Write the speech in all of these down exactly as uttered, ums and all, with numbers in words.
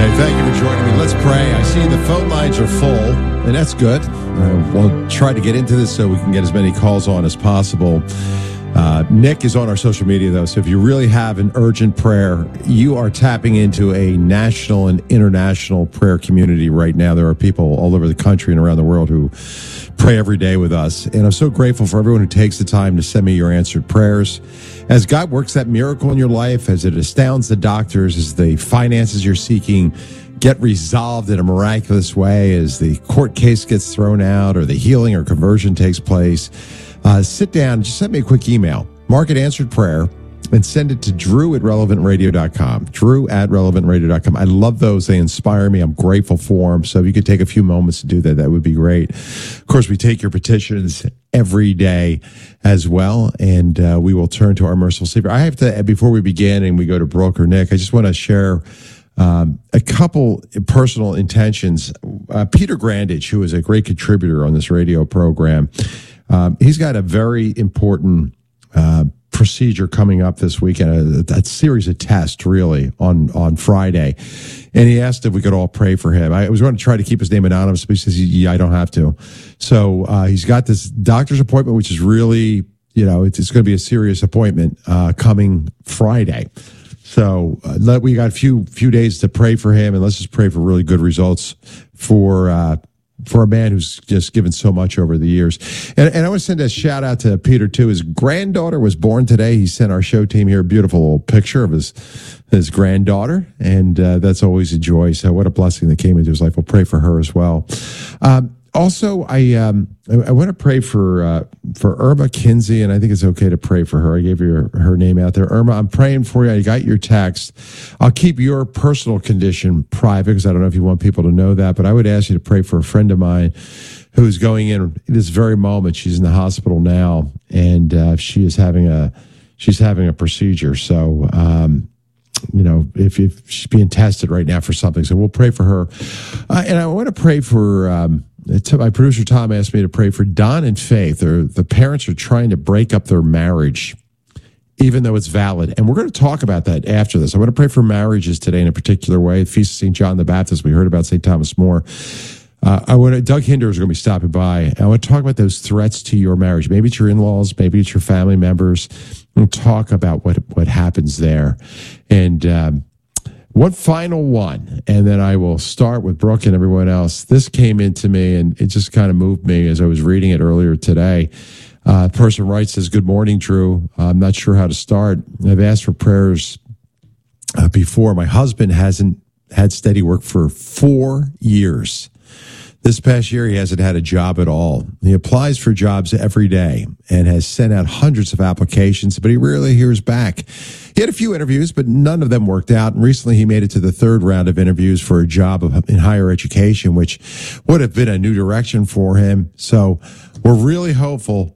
Hey, thank you for joining me. Let's pray. I see the phone lines are full, and that's good. Uh, we'll try to get into this so we can get as many calls on as possible. Uh, Nick is on our social media, though, so if you really have an urgent prayer, you are tapping into a national and international prayer community right now. There are people all over the country and around the world who pray every day with us, and I'm so grateful for everyone who takes the time to send me your answered prayers. As God works that miracle in your life, as it astounds the doctors, as the finances you're seeking get resolved in a miraculous way, as the court case gets thrown out or the healing or conversion takes place, Uh, sit down, just send me a quick email, mark it answered prayer, and send it to Drew at relevant radio dot com. Drew at relevant radio dot com. I love those. They inspire me. I'm grateful for them. So if you could take a few moments to do that, that would be great. Of course, we take your petitions every day as well, and uh, we will turn to our merciful Savior. I have to, before we begin and we go to Brooke or Nick, I just want to share Um, a couple personal intentions. Uh, Peter Grandage, who is a great contributor on this radio program, um, he's got a very important uh, procedure coming up this weekend, a, a series of tests, really, on, on Friday. And he asked if we could all pray for him. I was going to try to keep his name anonymous, but he says, yeah, I don't have to. So uh, he's got this doctor's appointment, which is really, you know, it's, it's going to be a serious appointment uh, coming Friday. So uh, let, we got a few few days to pray for him, and let's just pray for really good results for uh, for a man who's just given so much over the years. And, and I want to send a shout out to Peter too. His granddaughter was born today. He sent our show team here a beautiful little picture of his his granddaughter, and uh, that's always a joy. So what a blessing that came into his life. We'll pray for her as well. Um, Also, I um, I, I want to pray for uh, for Irma Kinsey, and I think it's okay to pray for her. I gave her her name out there. Irma, I'm praying for you. I got your text. I'll keep your personal condition private because I don't know if you want people to know that, but I would ask you to pray for a friend of mine who's going in this very moment. She's in the hospital now, and uh, she is having a she's having a procedure. So, um, you know, if, if she's being tested right now for something, so we'll pray for her. Uh, and I want to pray for. Um, My producer Tom asked me to pray for Don and Faith. They're, the parents are trying to break up their marriage, even though it's valid. And we're going to talk about that after this. I want to pray for marriages today in a particular way. The Feast of Saint John the Baptist. We heard about Saint Thomas More. Uh, I want to, Doug Hinder is going to be stopping by. I want to talk about those threats to your marriage. Maybe it's your in-laws. Maybe it's your family members. We'll talk about what, what happens there. And, um, one final one, and then I will start with Brooke and everyone else. This came into me, and it just kind of moved me as I was reading it earlier today. Uh, a person writes, says, good morning, Drew. I'm not sure how to start. I've asked for prayers uh, before. My husband hasn't had steady work for four years. This past year, he hasn't had a job at all. He applies for jobs every day and has sent out hundreds of applications, but he rarely hears back. He had a few interviews, but none of them worked out. And recently, he made it to the third round of interviews for a job in higher education, which would have been a new direction for him. So we're really hopeful.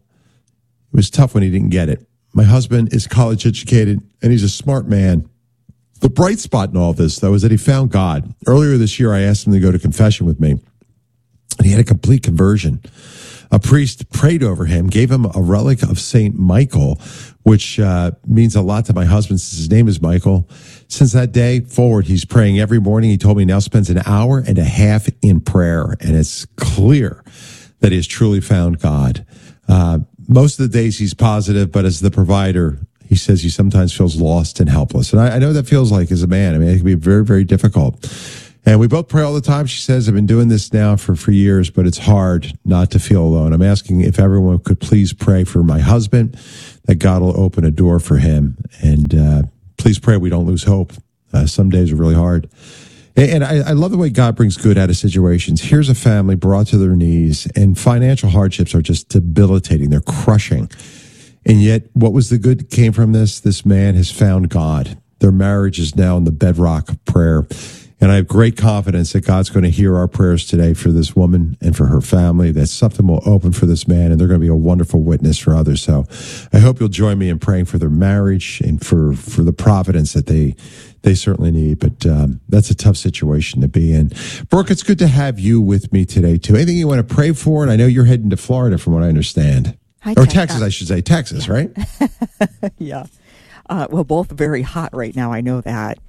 It was tough when he didn't get it. My husband is college educated, and he's a smart man. The bright spot in all this, though, is that he found God. Earlier this year, I asked him to go to confession with me. And he had a complete conversion. A priest prayed over him, gave him a relic of Saint Michael, which uh, means a lot to my husband since his name is Michael. Since that day forward, he's praying every morning. He told me he now spends an hour and a half in prayer, and it's clear that he has truly found God. Uh, most of the days he's positive, but as the provider, he says he sometimes feels lost and helpless. And I, I know what that feels like as a man. I mean, it can be very, very difficult. And we both pray all the time. She says, I've been doing this now for, for years, but it's hard not to feel alone. I'm asking if everyone could please pray for my husband, that God will open a door for him. And uh, please pray we don't lose hope. Uh, some days are really hard. And, and I, I love the way God brings good out of situations. Here's a family brought to their knees, and financial hardships are just debilitating. They're crushing. And yet, what was the good that came from this? This man has found God. Their marriage is now in the bedrock of prayer. And I have great confidence that God's going to hear our prayers today for this woman and for her family, that something will open for this man, and they're going to be a wonderful witness for others. So I hope you'll join me in praying for their marriage and for, for the providence that they they certainly need. But um, that's a tough situation to be in. Brooke, it's good to have you with me today, too. Anything you want to pray for? And I know you're heading to Florida, from what I understand. Hi, or Texas, I should say. Texas, yeah. right? yeah. Uh, well, both very hot right now. I know that.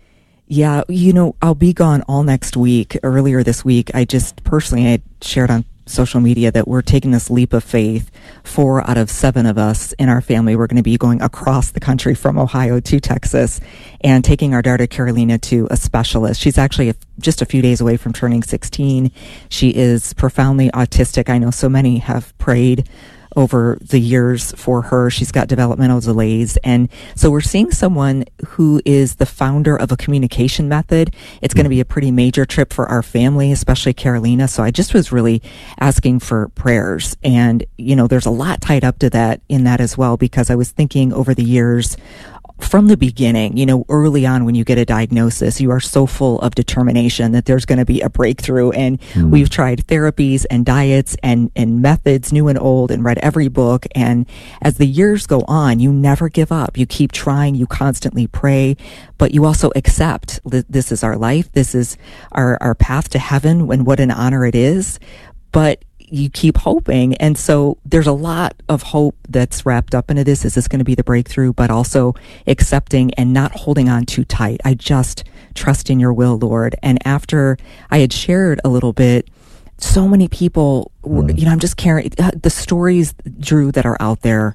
Yeah, you know, I'll be gone all next week. Earlier this week, I just personally I shared on social media that we're taking this leap of faith. Four out of seven of us in our family, we're going to be going across the country from Ohio to Texas and taking our daughter Carolina to a specialist. She's actually a, just a few days away from turning sixteen. She is profoundly autistic. I know so many have prayed over the years for her. She's got developmental delays. And so we're seeing someone who is the founder of a communication method. It's going to be a pretty major trip for our family, especially Carolina. So I just was really asking for prayers. And, you know, there's a lot tied up to that in that as well, because I was thinking over the years, from the beginning, you know, early on when you get a diagnosis, you are so full of determination that there's going to be a breakthrough. And mm. we've tried therapies and diets and, and methods, new and old, and read every book. And as the years go on, you never give up. You keep trying. You constantly pray, but you also accept that this is our life. This is our, our path to heaven, and what an honor it is. But you keep hoping. And so there's a lot of hope that's wrapped up into this. Is this going to be the breakthrough? But also accepting and not holding on too tight. I just trust in your will, Lord. And after I had shared a little bit, so many people, mm. you know, I'm just carrying the stories, Drew, that are out there.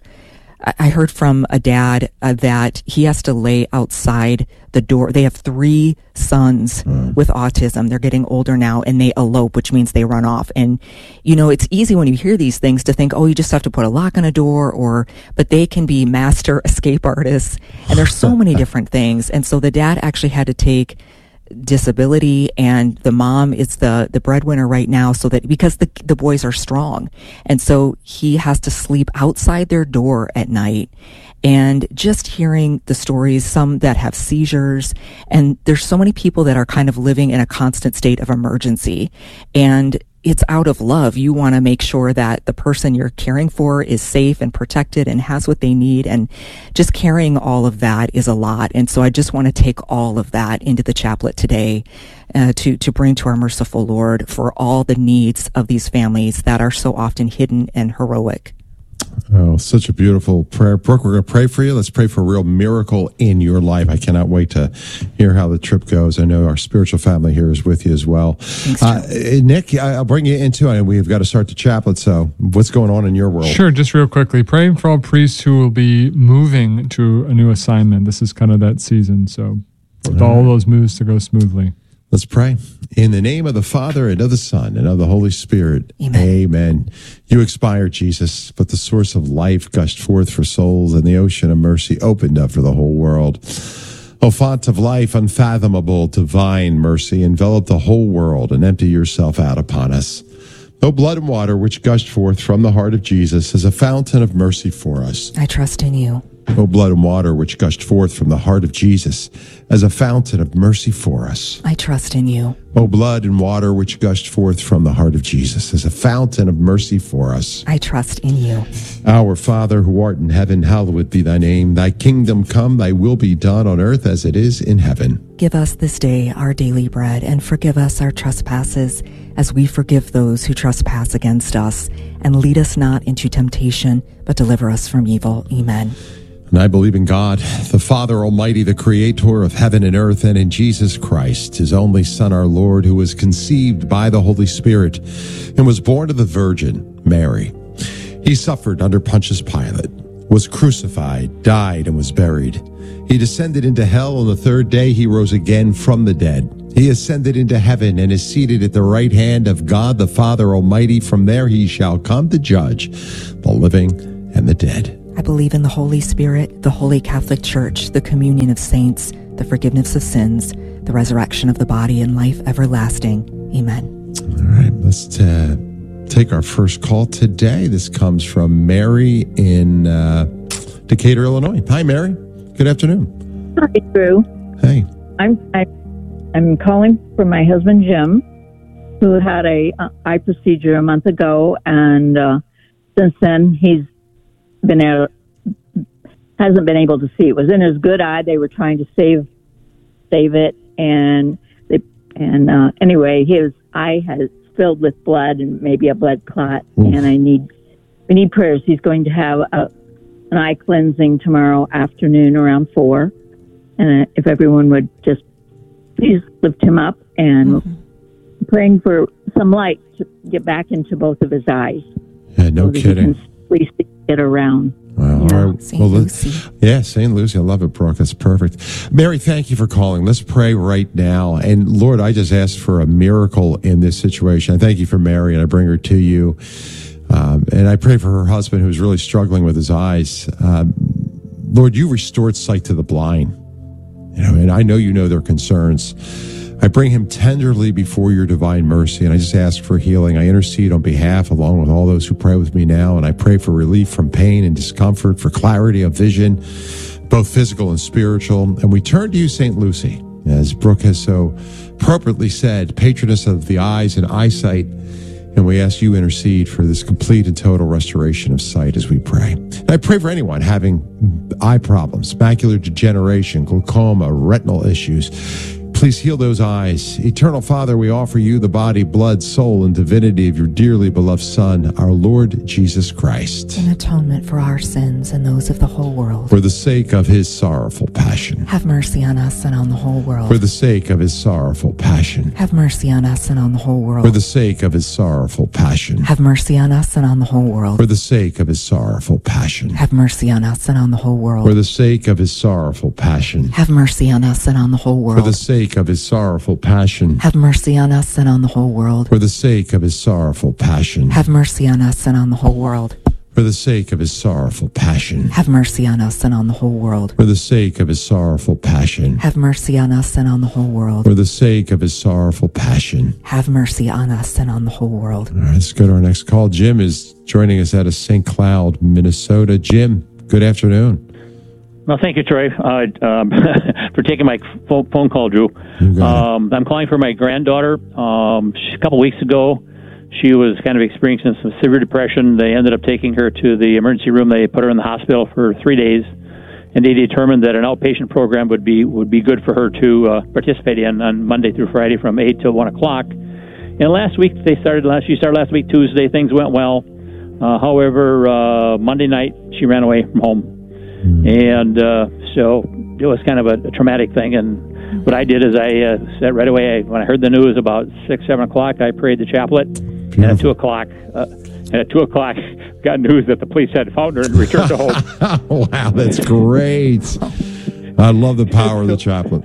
I heard from a dad uh, that he has to lay outside the door. They have three sons mm. with autism. They're getting older now, and they elope, which means they run off. And, you know, it's easy when you hear these things to think, oh, you just have to put a lock on a door, or, but they can be master escape artists. And there's so many different things. And so the dad actually had to take disability, and the mom is the the breadwinner right now, so that because the the boys are strong, and so he has to sleep outside their door at night. And just hearing the stories, some that have seizures, and there's so many people that are kind of living in a constant state of emergency, and it's out of love. You want to make sure that the person you're caring for is safe and protected and has what they need. And just carrying all of that is a lot. And so I just want to take all of that into the chaplet today uh, to, to bring to our merciful Lord for all the needs of these families that are so often hidden and heroic. Oh, such a beautiful prayer. Brooke, we're going to pray for you. Let's pray for a real miracle in your life. I cannot wait to hear how the trip goes. I know our spiritual family here is with you as well. Thanks, uh, Nick, I'll bring you into it. We've got to start the chaplet. So what's going on in your world? Sure. Just real quickly, praying for all priests who will be moving to a new assignment. This is kind of that season. So for all, all those moves to go smoothly. Let's pray. In the name of the Father, and of the Son, and of the Holy Spirit. Amen. Amen. You expired, Jesus, but the source of life gushed forth for souls, and the ocean of mercy opened up for the whole world. O font of life, unfathomable, divine mercy, envelop the whole world and empty yourself out upon us. O blood and water which gushed forth from the heart of Jesus as a fountain of mercy for us. I trust in you. O blood and water which gushed forth from the heart of Jesus as a fountain of mercy for us. I trust in you. O blood and water which gushed forth from the heart of Jesus as a fountain of mercy for us. I trust in you. Our Father, who art in heaven, hallowed be thy name. Thy kingdom come, thy will be done on earth as it is in heaven. Give us this day our daily bread, and forgive us our trespasses, as we forgive those who trespass against us. And lead us not into temptation, but deliver us from evil. Amen. And I believe in God, the Father Almighty, the creator of heaven and earth, and in Jesus Christ, his only Son, our Lord, who was conceived by the Holy Spirit and was born of the Virgin Mary. He suffered under Pontius Pilate, was crucified, died, and was buried. He descended into hell. On the third day he rose again from the dead. He ascended into heaven and is seated at the right hand of God the Father Almighty. From there he shall come to judge the living and the dead. I believe in the Holy Spirit, the Holy Catholic Church, the communion of saints, the forgiveness of sins, the resurrection of the body, and life everlasting. Amen. All right, let's uh, take our first call today. This comes from Mary in uh, Decatur, Illinois. Hi, Mary. Good afternoon. Hi, Drew. Hey. I'm I, I'm calling for my husband Jim, who had a uh, eye procedure a month ago, and uh, since then he's been able, hasn't been able to see. It was in his good eye. They were trying to save save it, and they and uh, anyway, his eye has filled with blood and maybe a blood clot. Oof. And I need we need prayers. He's going to have a, an eye cleansing tomorrow afternoon around four, and if everyone would just please lift him up and mm-hmm. praying for some light to get back into both of his eyes. Yeah, no so kidding. Please get around. Wow. Yeah, All right. Saint well, Lucy. Yeah, Saint Lucy. I love it, Brooke. That's perfect. Mary, thank you for calling. Let's pray right now. And Lord, I just asked for a miracle in this situation. I thank you for Mary, and I bring her to you. Um, and I pray for her husband who's really struggling with his eyes. Um, Lord, you restored sight to the blind. You know, and I know you know their concerns. I bring him tenderly before your divine mercy, and I just ask for healing. I intercede on behalf, along with all those who pray with me now, and I pray for relief from pain and discomfort, for clarity of vision, both physical and spiritual. And we turn to you, Saint Lucy, as Brooke has so appropriately said, patroness of the eyes and eyesight, and we ask you intercede for this complete and total restoration of sight as we pray. And I pray for anyone having eye problems, macular degeneration, glaucoma, retinal issues. Please heal those eyes. Eternal Father, we offer you the body, blood, soul, and divinity of your dearly beloved Son, our Lord Jesus Christ. In atonement for our sins and those of the whole world. For the sake of his sorrowful passion. Have mercy on us and on the whole world. For the sake of his sorrowful passion. Have mercy on us and on the whole world. For the sake of his sorrowful passion. Have mercy on us and on the whole world. For the sake of his sorrowful passion. Have mercy on us and on the whole world. For the sake of his sorrowful passion. Have mercy on us and on the whole world. For the sake of his sorrowful passion. Have mercy on us and on the whole world. For the sake of his sorrowful passion. Have mercy on us and on the whole world. For the sake of his sorrowful passion. Have mercy on us and on the whole world. For the sake of his sorrowful passion. Have mercy on us and on the whole world. For the sake of his sorrowful passion. Have mercy on us and on the whole world. All right, let's go to our next call. Jim is joining us out of Saint Cloud, Minnesota. Jim, good afternoon. Well, thank you, Troy, uh, um, for taking my phone call, Drew. Um, I'm calling for my granddaughter. Um, a couple weeks ago, she was kind of experiencing some severe depression. They ended up taking her to the emergency room. They put her in the hospital for three days, and they determined that an outpatient program would be would be good for her to uh, participate in on Monday through Friday from eight till one o'clock. And last week, they started. Last she started last week Tuesday. Things went well. Uh, however, uh, Monday night she ran away from home. And uh, so it was kind of a, a traumatic thing. And what I did is I uh, said right away, I, when I heard the news about six, seven o'clock, I prayed the chaplet. Beautiful. And at two o'clock, uh, and at two o'clock, got news that the police had found her and returned to home. Wow, that's great! I love the power of the chaplet.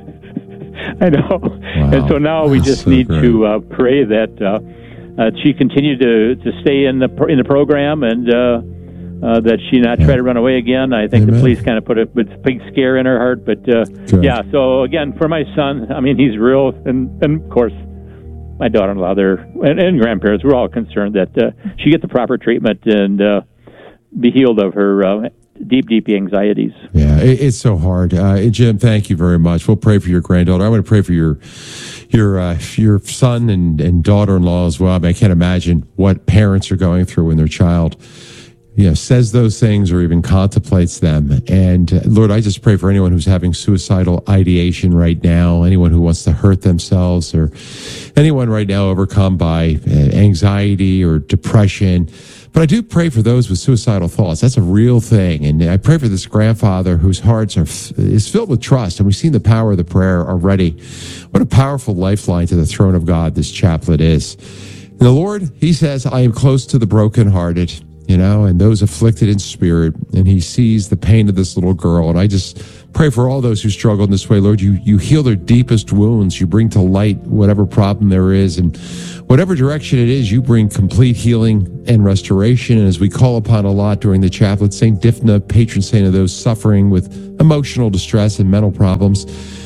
I know. Wow. And so now we just so need great. to uh, pray that uh, uh, she continue to, to stay in the in the program and. Uh, Uh, that she not try to run away again. I think Amen. The police kind of put a, a big scare in her heart. But, uh, yeah, so, again, for my son, I mean, he's real. And, and of course, my daughter-in-law there and, and grandparents, we're all concerned that uh, she get the proper treatment and uh, be healed of her uh, deep, deep anxieties. Yeah, it, it's so hard. Uh, Jim, thank you very much. We'll pray for your granddaughter. I want to pray for your your uh, your son and, and daughter-in-law as well. I mean, I can't imagine what parents are going through when their child you know, says those things or even contemplates them. And uh, Lord, I just pray for anyone who's having suicidal ideation right now, anyone who wants to hurt themselves, or anyone right now overcome by uh, anxiety or depression. But I do pray for those with suicidal thoughts. That's a real thing. And I pray for this grandfather whose hearts are is filled with trust. And we've seen the power of the prayer already. What a powerful lifeline to the throne of God this chaplet is. And the Lord, he says, I am close to the brokenhearted, you know, and those afflicted in spirit. And he sees the pain of this little girl. And I just pray for all those who struggle in this way. Lord, you, you heal their deepest wounds. You bring to light whatever problem there is. And whatever direction it is, you bring complete healing and restoration. And as we call upon a lot during the chaplet, Saint Dipna, patron saint of those suffering with emotional distress and mental problems,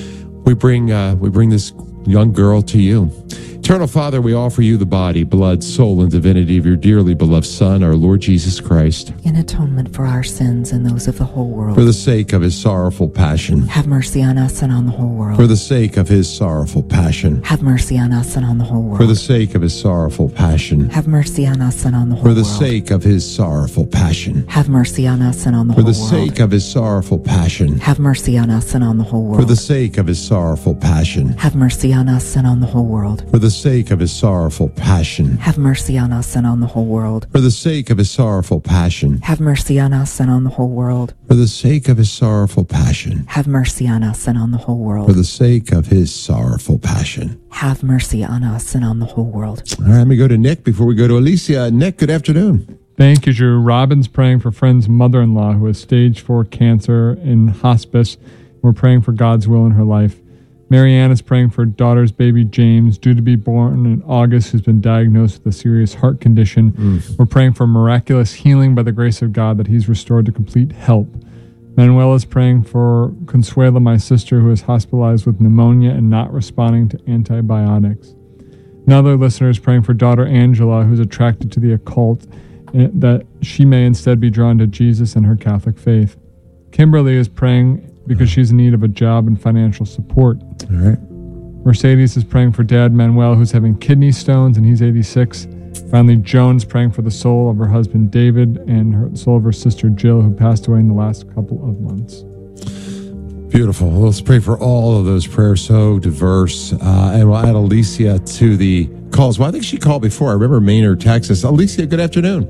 we bring uh, we bring this young girl to you. Eternal Father, we offer you the body, blood, soul, and divinity of your dearly beloved Son, our Lord Jesus Christ. In atonement for our sins and those of the whole world. For the sake of his sorrowful passion. Have mercy on us and on the whole world. For the sake of his sorrowful passion. Have mercy on us and on the whole world. For the sake of his sorrowful passion. Have mercy on us and on the whole world. For the world. sake of his sorrowful passion. Have mercy on us and on the For whole the world. sake of his sorrowful passion. Have mercy on us and on the whole world. For the sake of his sorrowful passion. Have mercy on us and on the whole world. For the sake of his sorrowful passion. Have mercy on us and on the whole world. For the sake of his sorrowful passion. Have mercy on us and on the whole world. For the sake of his sorrowful passion. Have mercy on us and on the whole world. For the sake of his sorrowful passion. Have mercy on us and on the whole world. All right, let me go to Nick before we go to Alicia. Nick, good afternoon. Thank you, Drew. Robin's praying for friend's mother-in-law who has stage four cancer in hospice. We're praying for God's will in her life. Marianne is praying for daughter's baby James, due to be born in August, who's been diagnosed with a serious heart condition. Mm. We're praying for miraculous healing by the grace of God, that he's restored to complete health. Manuel is praying for Consuela, my sister, who is hospitalized with pneumonia and not responding to antibiotics. Another listener is praying for daughter Angela, who's attracted to the occult, that she may instead be drawn to Jesus and her Catholic faith. Kimberly is praying because she's in need of a job and financial support. All right. Mercedes is praying for Dad Manuel, who's having kidney stones, and he's eighty-six. Finally, Joan's praying for the soul of her husband David and her, the soul of her sister Jill, who passed away in the last couple of months. Beautiful. Let's pray for all of those prayers, so diverse. Uh, and we'll add Alicia to the calls. Well, I think she called before. I remember Maynard, Texas. Alicia, good afternoon.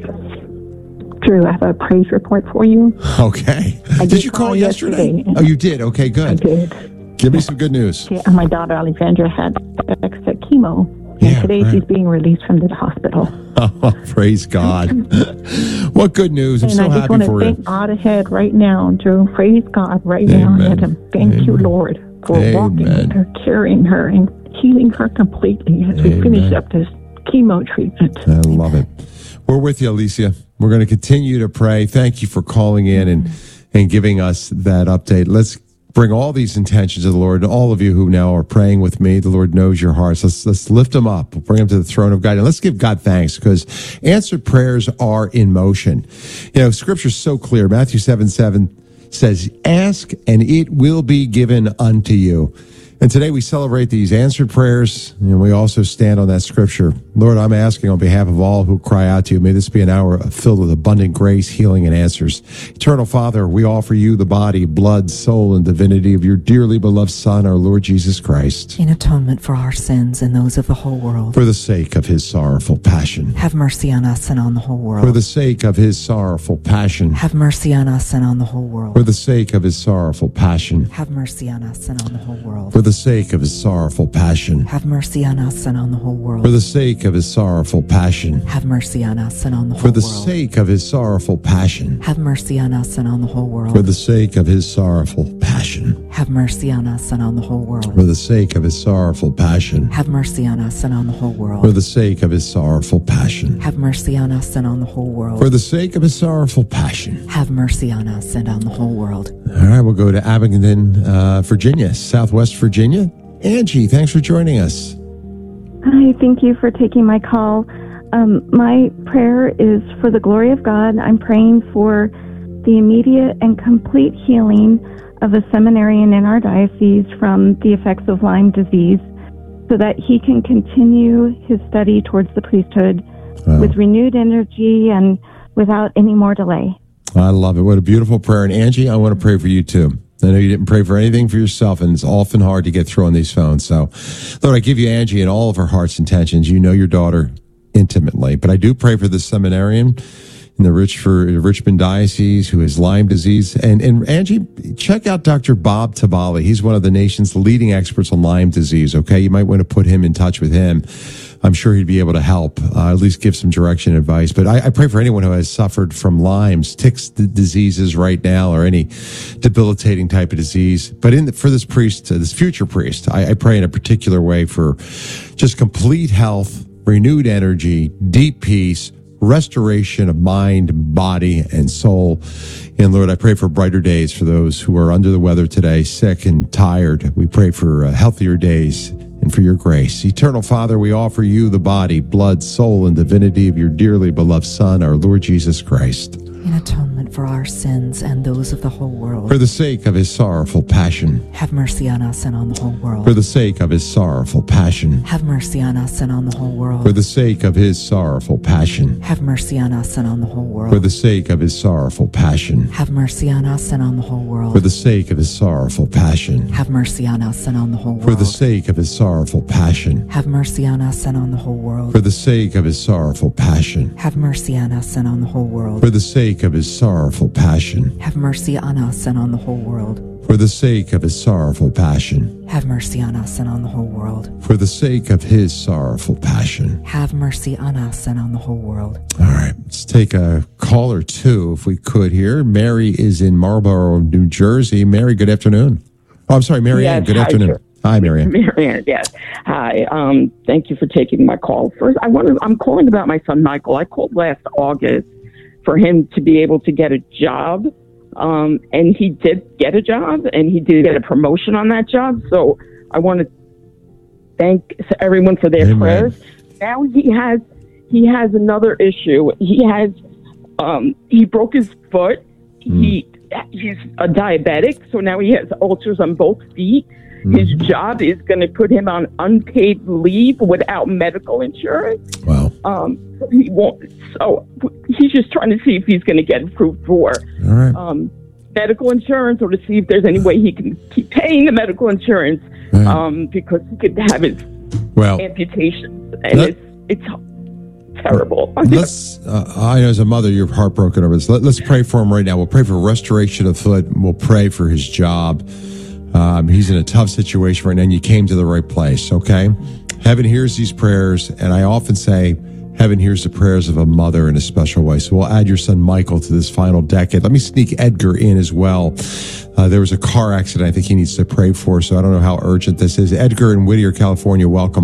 Drew, I have a praise report for you. Okay. I did you call yesterday? yesterday? Oh, you did? Okay, good. I did. Give me some good news. Yeah, my daughter Alexandra had extra chemo, and yeah, today right. she's being released from the hospital. Oh, praise God. What good news. I'm and so I just happy want to for thank you. God ahead right now, Drew. Praise God right Amen. now. And thank Amen. you, Lord, for Amen. walking with her, carrying her, and healing her completely as Amen. we finish up this chemo treatment. I love it. We're with you, Alicia. We're going to continue to pray. Thank you for calling in and, and giving us that update. Let's bring all these intentions to the Lord. And all of you who now are praying with me, the Lord knows your hearts. Let's, let's lift them up. Bring them to the throne of God. And let's give God thanks, because answered prayers are in motion. You know, Scripture's so clear. Matthew seven seven says, ask and it will be given unto you. And today we celebrate these answered prayers, and we also stand on that scripture. Lord, I'm asking on behalf of all who cry out to you, may this be an hour filled with abundant grace, healing, and answers. Eternal Father, we offer you the body, blood, soul, and divinity of your dearly beloved Son, our Lord Jesus Christ, in atonement for our sins and those of the whole world. For the sake of his sorrowful passion. Have mercy on us and on the whole world. For the sake of his sorrowful passion. Have mercy on us and on the whole world. For the sake of his sorrowful passion. Have mercy on us and on the whole world. For the sake of his sorrowful passion. Have mercy on us and on the whole world. For the sake of his sorrowful passion. Have mercy on us and on the whole world. For the world. sake of his sorrowful passion. Have mercy on us and on the whole world. For the sake of his sorrowful passion. Have mercy on us and on the whole world. For the sake of his sorrowful passion. Have mercy on us and on the whole world. For the sake of his sorrowful passion. Have mercy on us and on the whole world. For the sake of his sorrowful passion. Have mercy on us and on the whole world. All right, we'll go to Abingdon, uh, Virginia, Southwest Virginia. Angie, thanks for joining us. Hi, thank you for taking my call. Um, my prayer is for the glory of God. I'm praying for the immediate and complete healing of a seminarian in our diocese from the effects of Lyme disease, so that he can continue his study towards the priesthood wow. with renewed energy and without any more delay. I love it. What a beautiful prayer. And Angie, I want to pray for you too. I know you didn't pray for anything for yourself, and it's often hard to get through on these phones. So, Lord, I give you Angie and all of her heart's intentions. You know your daughter intimately. But I do pray for the seminarian in the Rich for Richmond Diocese who has Lyme disease. And, and Angie, check out Doctor Bob Tabali. He's one of the nation's leading experts on Lyme disease, okay? You might want to put him in touch with him. I'm sure he'd be able to help, uh, at least give some direction and advice. But I, I pray for anyone who has suffered from Lyme's, ticks diseases right now, or any debilitating type of disease. But in the, for this priest, uh, this future priest, I, I pray in a particular way for just complete health, renewed energy, deep peace, restoration of mind, body, and soul. And Lord, I pray for brighter days for those who are under the weather today, sick and tired. We pray for uh, healthier days and for your grace. Eternal Father, we offer you the body, blood, soul, and divinity of your dearly beloved Son, our Lord Jesus Christ. In In atonement for our sins and those of the whole world. For the sake of his sorrowful passion. Have mercy on us and on the whole world. For the sake of his sorrowful passion. Have mercy on us and on the whole world. For the sake of his sorrowful passion. Have mercy on us and on the whole world. For the sake of his sorrowful passion. Have mercy on us and on the whole world. For the sake of his sorrowful passion. Have mercy on us and on the whole world. For the sake of his sorrowful passion. Have mercy on us and on the whole world. For the sake of his sorrowful passion. Have mercy on us and on the whole world. For the sake of his sorrowful passion. Have mercy on us and on the whole world. For the sake of his sorrowful passion. Have mercy on us and on the whole world. For the sake of his sorrowful passion. Have mercy on us and on the whole world. All right, let's take a call or two if we could here. Mary is in Marlborough, New Jersey. Mary, good afternoon. Oh, I'm sorry, Mary Ann. Yes, good hi, afternoon. sir. Hi, Mary Ann. Mary Ann, yes. Hi. Um, thank you for taking my call. First, I wanted, I'm calling about my son, Michael. I called last August for him to be able to get a job. Um, and he did get a job, and he did get a promotion on that job. So I want to thank everyone for their Amen. prayers. Now he has he has another issue. He has um, he broke his foot. Mm. He he's a diabetic, so now he has ulcers on both feet. Mm. His job is going to put him on unpaid leave without medical insurance. Wow. Um, he won't. So he's just trying to see if he's going to get approved for All right. um, medical insurance, or to see if there's any way he can keep paying the medical insurance, Right. um, because he could have his well, amputations, and let, it's it's terrible. Let's. Uh, I know as a mother, you're heartbroken over this. Let, let's pray for him right now. We'll pray for restoration of foot. And we'll pray for his job. Um, he's in a tough situation right now, and you came to the right place. Okay, heaven hears these prayers, and I often say, heaven hears the prayers of a mother in a special way. So we'll add your son Michael to this final decade. Let me sneak Edgar in as well. Uh, there was a car accident I think he needs to pray for, so I don't know how urgent this is. Edgar in Whittier, California, welcome.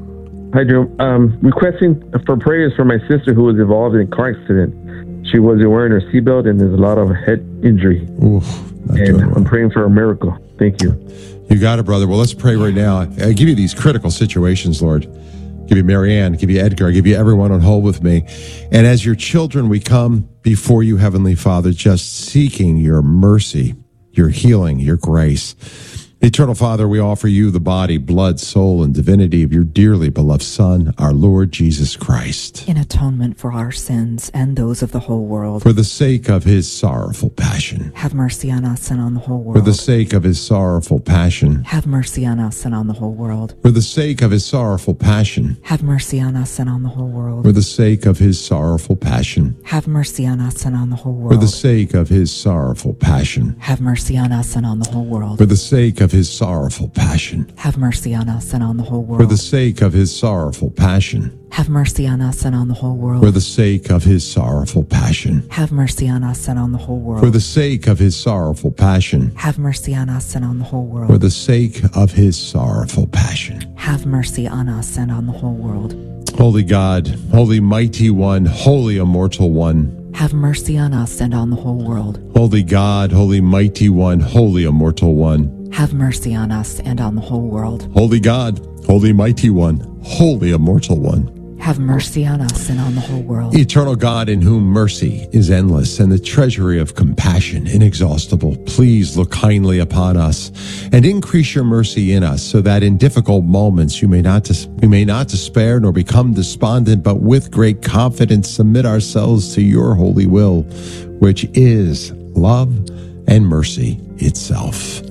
Hi, Joe. Um, requesting for prayers for my sister who was involved in a car accident. She wasn't wearing her seatbelt, and there's a lot of head injury. Oof, and I'm praying for a miracle. Thank you. You got it, brother. Well, let's pray right now. I give you these critical situations, Lord. Give you Mary Ann, give you Edgar, I give you everyone on hold with me. And as your children, we come before you, Heavenly Father, just seeking your mercy, your healing, your grace. Eternal Father, we offer you the body, blood, soul, and divinity of your dearly beloved Son, our Lord Jesus Christ. In atonement for our sins and those of the whole world. For the sake of his sorrowful passion. Have mercy on us and on the whole world. For the sake of his sorrowful passion. Have mercy on us and on the whole world. For the sake of his sorrowful passion. Have mercy on us and on the whole world. For the sake of his sorrowful passion. Have mercy on us and on the whole world. For the sake of his sorrowful passion. Have mercy on us and on the whole world. For the sake of his sorrowful passion. Have mercy on us and on the whole world. For the sake of his sorrowful passion. Have mercy on us and on the whole world. For the sake of his sorrowful passion. Have mercy on us and on the whole world. For the sake of his sorrowful passion. Have mercy on us and on the whole world. For the sake of his sorrowful passion. Have mercy on us and on the whole world. Holy God, holy mighty one, holy immortal one. Have mercy on us and on the whole world. Holy God, holy mighty one, holy immortal one. Have mercy on us and on the whole world. Holy God, holy mighty one, holy immortal one. Have mercy on us and on the whole world. Eternal God, in whom mercy is endless and the treasury of compassion inexhaustible, please look kindly upon us and increase your mercy in us, so that in difficult moments you may not dis- we may not despair nor become despondent, but with great confidence submit ourselves to your holy will, which is love and mercy itself.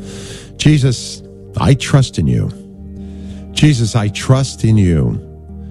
Jesus, I trust in you. Jesus, I trust in you.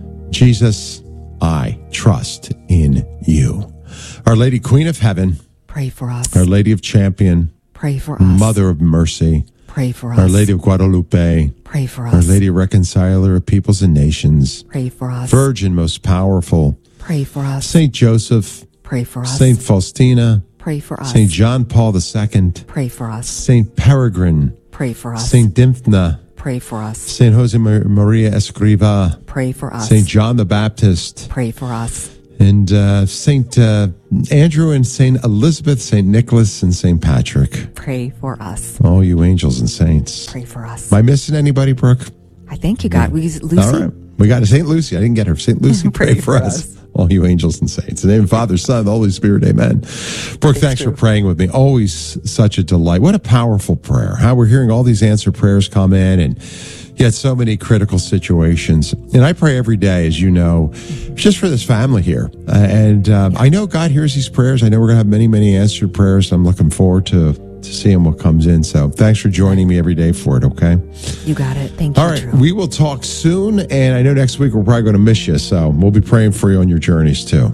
Jesus, I trust in you. Our Lady Queen of Heaven, pray for us. Our Lady of Champion, pray for us. Mother of Mercy, pray for us. Our Lady of Guadalupe, pray for us. Our Lady Reconciler of Peoples and Nations, pray for us. Virgin most powerful, pray for us. Saint Joseph, pray for us. Saint Faustina, pray for us. Saint John Paul the Second, pray for us. Saint Peregrine, pray for us. Saint Dymphna, pray for us. Saint Jose Maria Escriva, pray for us. Saint John the Baptist, pray for us. And uh, Saint uh, Andrew and Saint Elizabeth, Saint Nicholas and Saint Patrick. Pray for us. Oh, you angels and saints. Pray for us. Am I missing anybody, Brooke? I think you got yeah. Lucy. All right. We got Saint Lucy. I didn't get her. Saint Lucy, pray, pray for, for us. us. all you angels and saints. In the name of the Father, Son, the Holy Spirit, amen. Brooke, thanks for praying with me. Always such a delight. What a powerful prayer. How we're hearing all these answered prayers come in, and yet so many critical situations. And I pray every day, as you know, just for this family here. Uh, and um, I know God hears these prayers. I know we're going to have many, many answered prayers. I'm looking forward to, to seeing what comes in. So thanks for joining me every day for it, okay? You got it. Thank you. All right. Drew. We will talk soon. And I know next week we're probably going to miss you. So we'll be praying for you on your journeys too.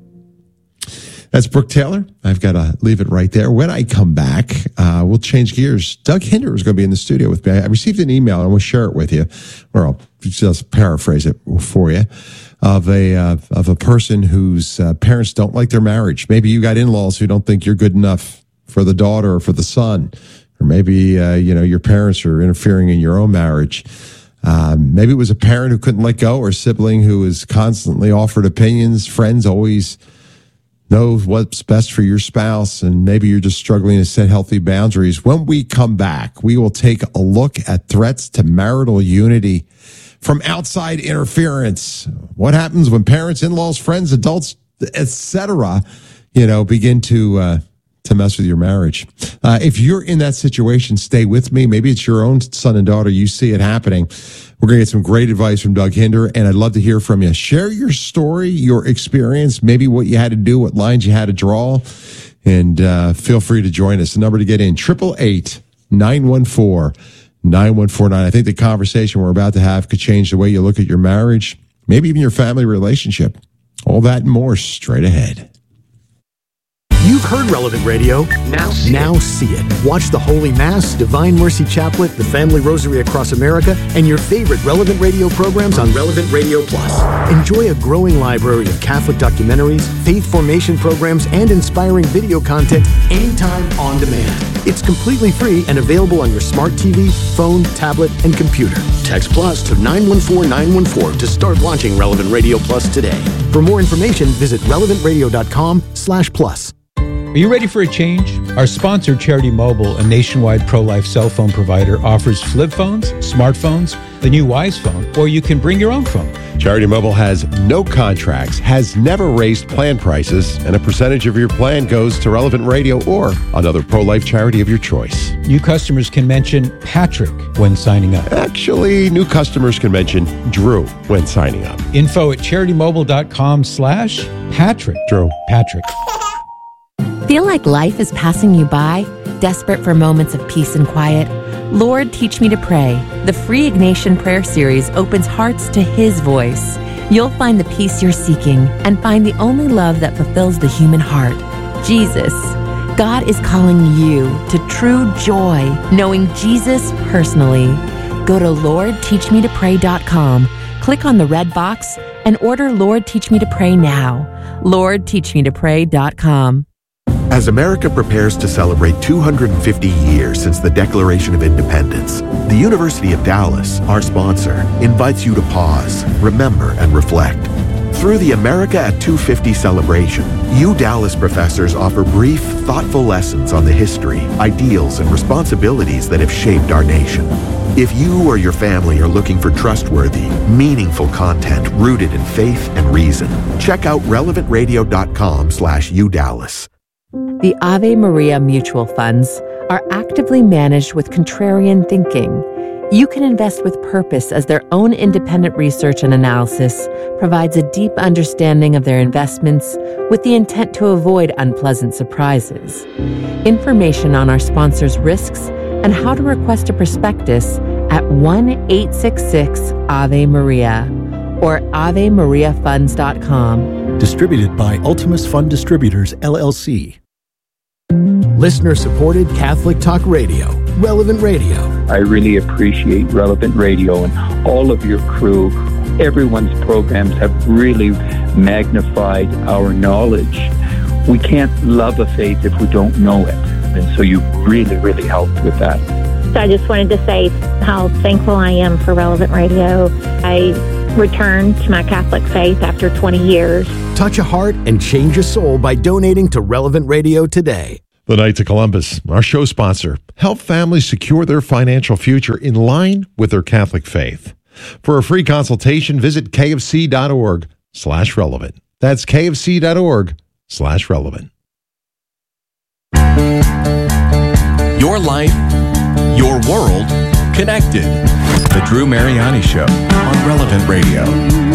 That's Brooke Taylor. I've got to leave it right there. When I come back, uh, we'll change gears. Doug Hinder is going to be in the studio with me. I received an email, and we'll share it with you, or I'll just paraphrase it for you, of a uh, of a person whose uh, parents don't like their marriage. Maybe you got in-laws who don't think you're good enough for the daughter or for the son, or maybe uh, you know your parents are interfering in your own marriage. Um, maybe it was a parent who couldn't let go, or a sibling who was constantly offered opinions. Friends always know what's best for your spouse, and maybe you're just struggling to set healthy boundaries. When we come back, we will take a look at threats to marital unity from outside interference. What happens when parents, in-laws, friends, adults, et cetera, you know, begin to uh, to mess with your marriage? Uh, if you're in that situation, stay with me. Maybe it's your own son and daughter. You see it happening. We're going to get some great advice from Doug Hinder, and I'd love to hear from you. Share your story, your experience, maybe what you had to do, what lines you had to draw, and uh, feel free to join us. The number to get in, eight eight eight, nine one four, nine one four nine. I think the conversation we're about to have could change the way you look at your marriage, maybe even your family relationship. All that and more straight ahead. You've heard Relevant Radio. Now see now it. see it. Watch the Holy Mass, Divine Mercy Chaplet, the Family Rosary Across America, and your favorite Relevant Radio programs on Relevant Radio Plus. Enjoy a growing library of Catholic documentaries, faith formation programs, and inspiring video content anytime on demand. It's completely free and available on your smart T V, phone, tablet, and computer. Text Plus to nine one four nine one four to start launching Relevant Radio Plus today. For more information, visit relevant radio dot com slash plus. Are you ready for a change? Our sponsor, Charity Mobile, a nationwide pro-life cell phone provider, offers flip phones, smartphones, the new Wise phone, or you can bring your own phone. Charity Mobile has no contracts, has never raised plan prices, and a percentage of your plan goes to Relevant Radio or another pro-life charity of your choice. New customers can mention Patrick when signing up. Actually, new customers can mention Drew when signing up. Info at charitymobile.com slash Patrick. Drew. Patrick. Feel like life is passing you by? Desperate for moments of peace and quiet? Lord, Teach Me to Pray. The free Ignatian Prayer Series opens hearts to His voice. You'll find the peace you're seeking and find the only love that fulfills the human heart, Jesus. God is calling you to true joy, knowing Jesus personally. Go to lord teach me to pray dot com, click on the red box, and order Lord, Teach Me to Pray now. lord teach me to pray dot com. As America prepares to celebrate two hundred fifty years since the Declaration of Independence, the University of Dallas, our sponsor, invites you to pause, remember, and reflect. Through the America at two fifty celebration, you Dallas professors offer brief, thoughtful lessons on the history, ideals, and responsibilities that have shaped our nation. If you or your family are looking for trustworthy, meaningful content rooted in faith and reason, check out relevant radio dot com slash u dallas. The Ave Maria mutual funds are actively managed with contrarian thinking. You can invest with purpose as their own independent research and analysis provides a deep understanding of their investments with the intent to avoid unpleasant surprises. Information on our sponsors' risks and how to request a prospectus at one eight six six Ave Maria or ave maria funds dot com. Distributed by Ultimus Fund Distributors, L L C. Listener-supported Catholic Talk Radio, Relevant Radio. I really appreciate Relevant Radio and all of your crew. Everyone's programs have really magnified our knowledge. We can't love a faith if we don't know it. And so you really, really helped with that. So I just wanted to say how thankful I am for Relevant Radio. I returned to my Catholic faith after twenty years. Touch a heart and change a soul by donating to Relevant Radio today. The Knights of Columbus, our show sponsor, help families secure their financial future in line with their Catholic faith. For a free consultation, visit kfc.org slash relevant. That's kfc.org slash relevant. Your life, your world, connected. The Drew Mariani Show on Relevant Radio.